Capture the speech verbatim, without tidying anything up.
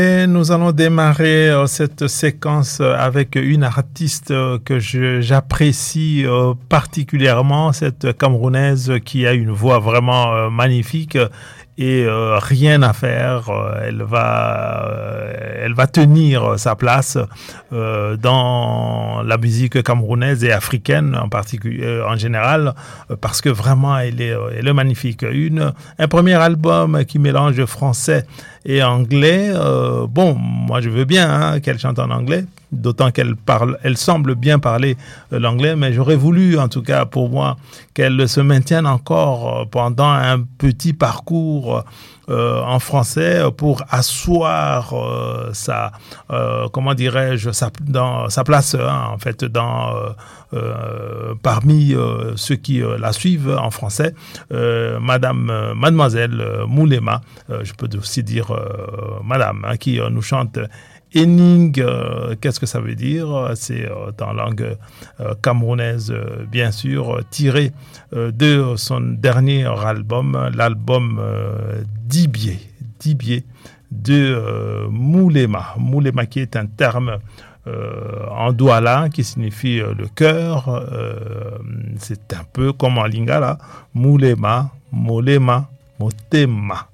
Et nous allons démarrer euh, cette séquence euh, avec une artiste euh, que je, j'apprécie euh, particulièrement, cette Camerounaise qui a une voix vraiment euh, magnifique et euh, rien à faire. Euh, elle va, euh, elle va tenir sa place euh, dans la musique camerounaise et africaine en particulier, euh, en général, euh, parce que vraiment elle est, elle est magnifique. Une, un premier album qui mélange français et anglais. Euh, bon, moi je veux bien hein, qu'elle chante en anglais, d'autant qu'elle parle, elle semble bien parler euh, l'anglais, mais j'aurais voulu, en tout cas pour moi, qu'elle se maintienne encore euh, pendant un petit parcours euh, en français pour asseoir euh, sa, euh, comment dirais-je, sa, dans, sa place hein, en fait dans euh, euh, parmi euh, ceux qui euh, la suivent en français, euh, Madame, euh, Mademoiselle euh, Moulema, euh, je peux aussi dire euh, Madame, hein, qui euh, nous chante Ening. Euh, qu'est-ce que ça veut dire? C'est euh, en langue euh, camerounaise, euh, bien sûr, euh, tiré euh, de son dernier album, l'album euh, Dibier, Dibier de euh, Moulema. Moulema qui est un terme Euh, en douala qui signifie euh, le cœur. Euh, c'est un peu comme en lingala, Moulema, Molema, Motema.